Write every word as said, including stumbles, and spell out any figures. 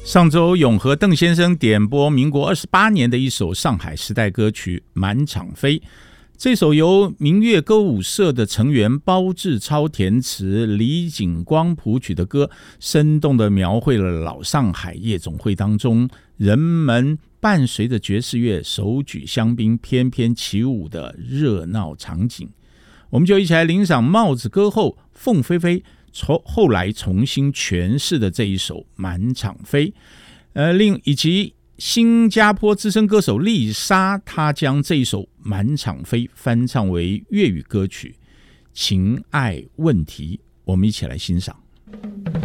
上周永和邓先生点播民国二十八年的一首上海时代歌曲《满场飞》，这首由明月歌舞社的成员包志超填词，李景光谱曲的歌，生动地描绘了老上海夜总会当中人们伴随着爵士乐手举香槟翩翩起舞的热闹场景。我们就一起来欣赏帽子歌后凤飞飞后来重新诠释的这一首《满场飞》，呃，另以及新加坡资深歌手丽莎，她将这一首《满场飞》翻唱为粤语歌曲《情爱问题》，我们一起来欣赏。